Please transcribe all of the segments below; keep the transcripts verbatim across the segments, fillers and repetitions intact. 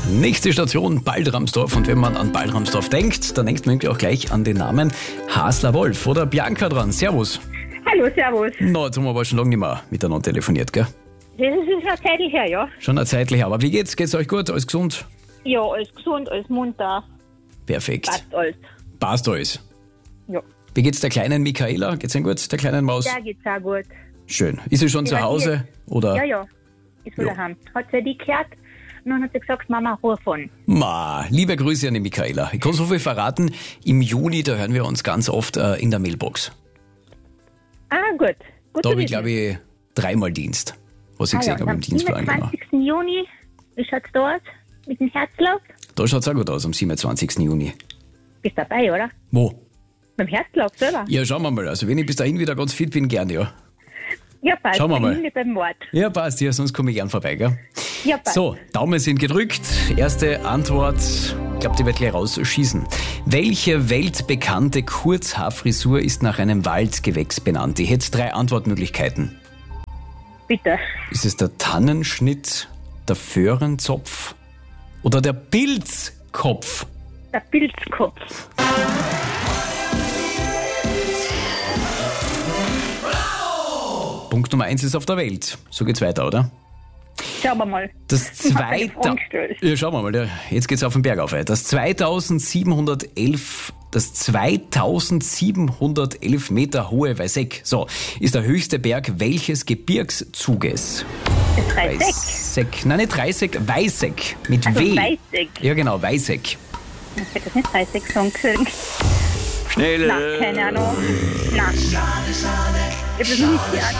Nächste Station Baltramsdorf, und wenn man an Baltramsdorf denkt, dann denkt man irgendwie auch gleich an den Namen Hasler Wolf oder Bianca dran. Servus. Hallo, servus. Na, jetzt haben wir aber schon lange nicht mehr miteinander telefoniert, gell? Das ist schon eine Zeit her, ja. Schon eine Zeit her. Aber wie geht's? Geht's euch gut? Alles gesund? Ja, alles gesund, alles munter. Perfekt. Passt alles. Passt alles. Ja, Wie geht's der kleinen Michaela? Geht's Ihnen gut, der kleinen Maus? der geht's auch gut. Schön. Ist sie schon Ja, zu Hause? Oder? Ja, ja. Ist wieder Ja. heim. Hat sie die gehört und dann hat sie gesagt, Mama, ruf von. Ma, liebe Grüße an die Michaela. Ich kann so viel verraten. Im Juni, da hören wir uns ganz oft äh, in der Mailbox. Ah, gut. Gut Da zu habe ich, wissen. glaube ich, dreimal Dienst. Was ich Ah, gesehen ja, habe im am Dienstplan. Genau. siebenundzwanzigsten Juni, wie schaut's da aus? Mit dem Herzlauf? Da schaut's auch gut aus, am siebenundzwanzigsten Juni. Bist dabei, oder? Wo? Beim Herzlauf selber? Ja, schauen wir mal. Also wenn ich bis dahin wieder ganz fit bin, gern, ja. Ja, passt. Schauen wir mal. Ich bin nicht beim Wort. Ja, passt. Ja, sonst komme ich gern vorbei, gell? Ja, passt. So, Daumen sind gedrückt. Erste Antwort, ich glaube, die wird gleich rausschießen. Welche weltbekannte Kurzhaarfrisur ist nach einem Waldgewächs benannt? Ich hätte drei Antwortmöglichkeiten. Bitte. Ist es der Tannenschnitt, der Föhrenzopf oder der Pilzkopf? Der Pilzkopf. Punkt Nummer eins ist auf der Welt. So geht's weiter, oder? Schauen wir mal. Das Ich hab eine zweite. Frage gestellt. Ja, schauen wir mal. ja, Jetzt geht's auf den Berg auf. Das zweitausendsiebenhundertelf, das zweitausendsiebenhundertelf Meter hohe Weißeck. So, ist der höchste Berg welches Gebirgszuges? Das Dreiseck. Weißeck. Nein, nicht Dreiseck, Weißeck. Mit Also W. Weißeck. Ja, genau, Weißeck. Ich hätte das nicht Dreiseck sagen können. Schnell. Nein, keine Ahnung. Nein. Ich hab das noch nicht gehört.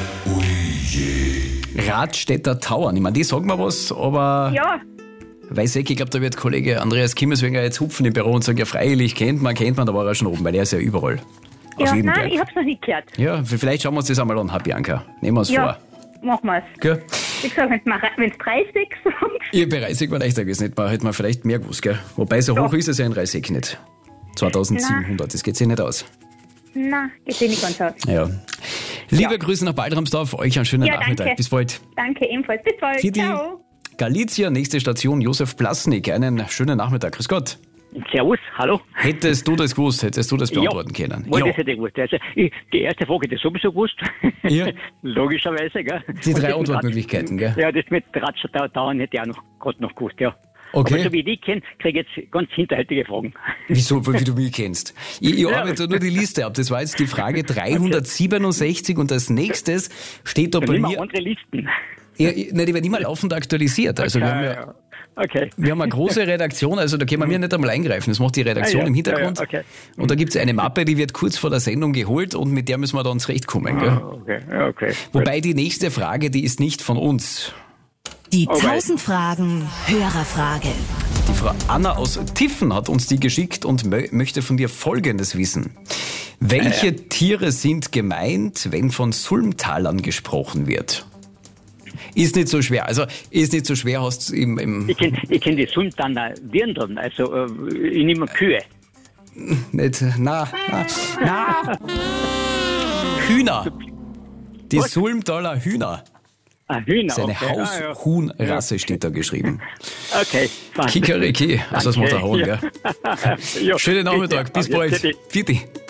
Radstädter Tauern. Ich meine, die sagen mir was, aber Ja, Weißeck, ich glaube, da wird Kollege Andreas Kimmeswenger jetzt hupfen im Büro und sagen, ja, freilich, kennt man, kennt man, da war er schon oben, weil er ist ja überall. Auf ja jedem nein, Berg. ich hab's noch nicht gehört. Ja, vielleicht schauen wir uns das einmal an, Bianca. Nehmen wir es Ja, vor. machen wir's. Gell? Wie gesagt, wenn es Dreiseck sagt, Ich bei Reißeck war leichter gewesen, hätte man, hätte man vielleicht mehr gewusst, gell? Wobei, so hoch Ja. ist es ja in Reißeck nicht. zweitausendsiebenhundert, das geht sich nicht aus. na, geht eh nicht ganz aus. Ja. Liebe Ja. Grüße nach Baltramsdorf, euch einen schönen Ja, Nachmittag. danke. Bis bald. Danke, ebenfalls. Bis bald. Fidi. Ciao. Galizia, nächste Station, Josef Plasnik. Einen schönen Nachmittag. Grüß Gott. Servus, hallo. Hättest du das gewusst, hättest du das beantworten können? Ja, das hätte ich gewusst. Also, ich, die erste Frage hätte ich sowieso gewusst. Ja. Logischerweise, gell. Die Und drei das mit Antwortmöglichkeiten, Ratsch- gell? Ja, das mit Ratschdauern hätte ich auch noch, gerade noch gewusst, ja. Okay. Aber so wie ich dich kenne, kriege ich jetzt ganz hinterhältige Fragen. Wieso, wie du mich kennst? Ich, ich arbeite nur die Liste ab. Das war jetzt die Frage dreihundertsiebenundsechzig und als nächstes steht da Und bei immer mir... andere Listen. Ja, ich- nein, die werden immer laufend aktualisiert. Also wir haben ja, ja. Okay. wir haben eine große Redaktion, also da können wir mir nicht einmal eingreifen. Das macht die Redaktion Ah, ja. im Hintergrund. Ja, ja, okay. Und da gibt es eine Mappe, die wird kurz vor der Sendung geholt und mit der müssen wir da uns rechtkommen. Gell? Ah, okay, ja, okay. Wobei die nächste Frage, die ist nicht von uns. Die Alright. tausend Fragen Hörerfrage. Die Frau Anna aus Tiffen hat uns die geschickt und mö möchte von dir Folgendes wissen. Welche Tiere sind gemeint, wenn von Sulmtalern gesprochen wird? Ist nicht so schwer. Also ist nicht so schwer, hast im, im Ich kenne ich kenn die Sultaner Dirndln, also äh, ich nehme Kühe. nicht, na, na, na. Hühner. Die Was? Sulmtaler Hühner. Ah, Hühner, Seine okay. Ah, ja. Haushuhnrasse steht da geschrieben. Okay, fein. Kikeriki, also das macht er Hohn, Ja. gell? Ja, Schönen Nachmittag, bis bitte. bald. Bitte. Vierte.